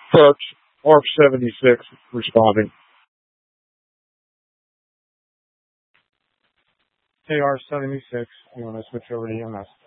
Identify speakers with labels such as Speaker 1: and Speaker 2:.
Speaker 1: Perks, ARC 76 responding.
Speaker 2: AR 76, you want to switch over to EMS.